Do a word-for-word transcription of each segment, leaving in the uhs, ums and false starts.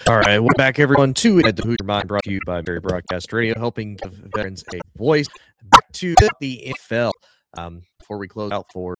All right, welcome back everyone to Inside the Hoosier Mind, brought to you by Barry Broadcast Radio, helping give veterans a voice. Back to the N F L. Um, before we close out for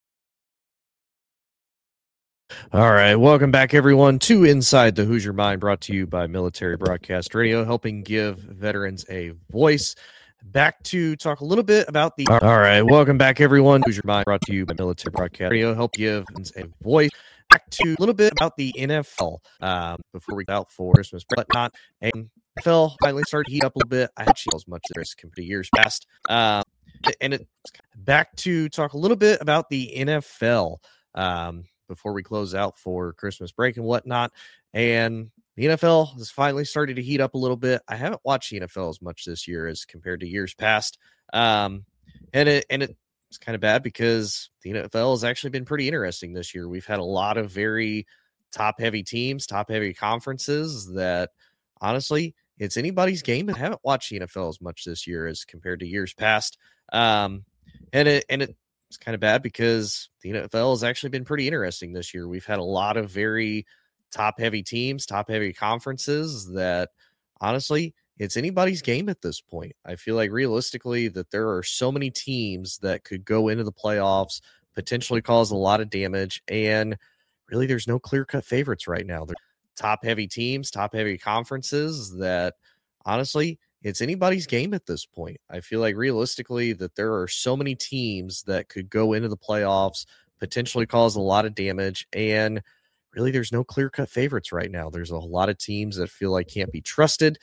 All right, welcome back everyone to Inside the Hoosier Mind, brought to you by Military Broadcast Radio, helping give veterans a voice. Back to talk a little bit about the All right, welcome back everyone. Hoosier Mind, brought to you by Military Broadcast Radio, help give veterans a voice. Back to a little bit about the N F L um, before we go out for Christmas, but not. And N F L finally started to heat up a little bit. I actually as much as compared to years past. Um, and it back to talk a little bit about the N F L um, before we close out for Christmas break and whatnot. And the N F L has finally started to heat up a little bit. I haven't watched the N F L as much this year as compared to years past. Um, and it and it. It's kind of bad because the N F L has actually been pretty interesting this year. We've had a lot of very top-heavy teams, top-heavy conferences that, honestly, it's anybody's game. I haven't watched the N F L as much this year as compared to years past. Um, and it and it, it's kind of bad because the N F L has actually been pretty interesting this year. We've had a lot of very top-heavy teams, top-heavy conferences that, honestly, it's anybody's game at this point. I feel like realistically that there are so many teams that could go into the playoffs, potentially cause a lot of damage, and really there's no clear-cut favorites right now. They're top-heavy teams, top-heavy conferences that, honestly, it's anybody's game at this point. I feel like realistically that there are so many teams that could go into the playoffs, potentially cause a lot of damage, and really there's no clear-cut favorites right now. There's a lot of teams that feel like can't be trusted.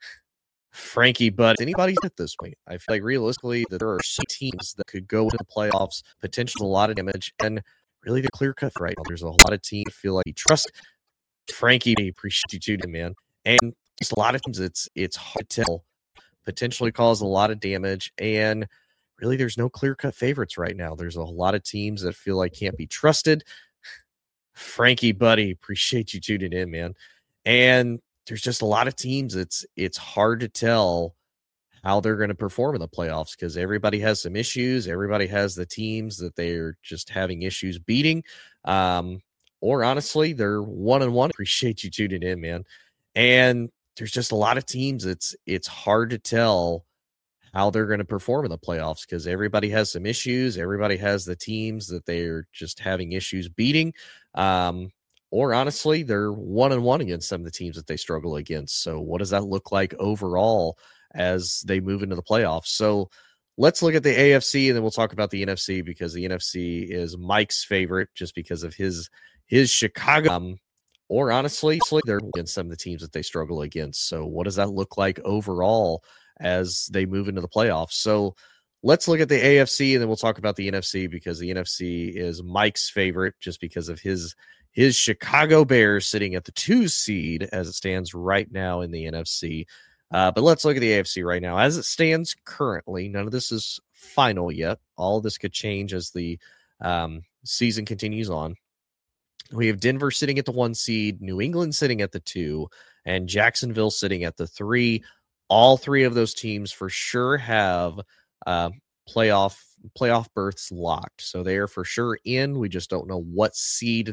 Frankie, but anybody's at this point. I feel like realistically that there are some teams that could go into the playoffs, potentially a lot of damage, and really the clear cut right now. There's a lot of teams that feel like you trust Frankie. I appreciate you too, man. And just a lot of times it's it's hard to tell, potentially cause a lot of damage, and really there's no clear cut favorites right now. There's a lot of teams that feel like can't be trusted. Frankie, buddy, appreciate you tuning in, man. And there's just a lot of teams. It's it's hard to tell how they're going to perform in the playoffs because everybody has some issues. Everybody has the teams that they're just having issues beating. Um, or honestly, they're one and one. Appreciate you tuning in, man. And there's just a lot of teams. It's it's hard to tell how they're going to perform in the playoffs because everybody has some issues. Everybody has the teams that they're just having issues beating. Um, Or honestly, they're one and one against some of the teams that they struggle against. So what does that look like overall as they move into the playoffs? So let's look at the A F C and then we'll talk about the N F C because the N F C is Mike's favorite just because of his his Chicago. Um, or honestly, they're against some of the teams that they struggle against. So what does that look like overall as they move into the playoffs? So let's look at the A F C and then we'll talk about the N F C because the N F C is Mike's favorite just because of his His Chicago Bears sitting at the two seed as it stands right now in the N F C. Uh, but let's look at the A F C right now. As it stands currently, none of this is final yet. All of this could change as the um, season continues on. We have Denver sitting at the one seed, New England sitting at the two, and Jacksonville sitting at the three. All three of those teams for sure have uh, playoff playoff berths locked. So they are for sure in. We just don't know what seed.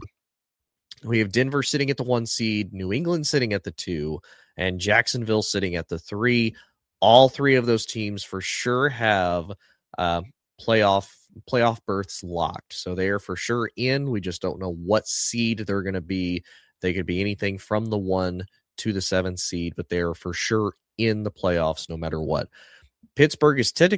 We have Denver sitting at the one seed, New England sitting at the two, and Jacksonville sitting at the three. All three of those teams for sure have uh, playoff playoff berths locked. So they are for sure in. We just don't know what seed they're going to be. They could be anything from the one to the seventh seed, but they are for sure in the playoffs no matter what. Pittsburgh is technically